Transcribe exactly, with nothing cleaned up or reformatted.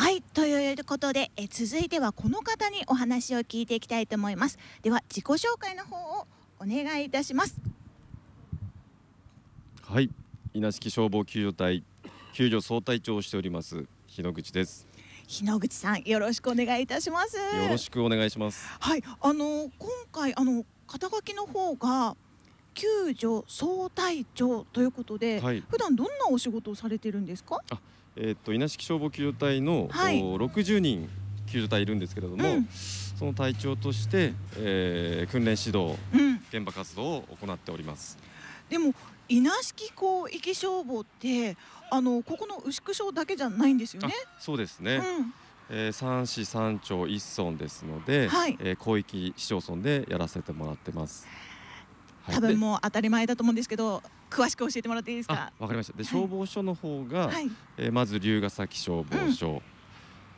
はい、ということでえ続いてはこの方にお話を聞いていきたいと思います。では自己紹介の方をお願いいたします。 はい、稲敷消防救助隊救助総隊長をしております日野口です。 日野口さん、よろしくお願いいたします。 よろしくお願いします。 はい、あの今回あの肩書きの方が救助総隊長ということで、 はい、 普段どんなお仕事をされてるんですか？ あ、えー、っと稲敷消防救助隊の、 はい、 ろくじゅうにん救助隊いるんですけれども、 うん、 その隊長として、えー、訓練指導、 うん、 現場活動を行っております。 でも稲敷広域消防ってあのここの牛久町だけじゃないんですよね。 そうですね、 うんえー、さん市さん町いっ村ですので、 はい、 えー、広域市町村でやらせてもらってます。はい、 多分もう当たり前だと思うんですけど、詳しく教えてもらっていいですか？ あ、わかりました。で、消防署の方が、 はい、 えー、まず龍ヶ崎消防署、うん、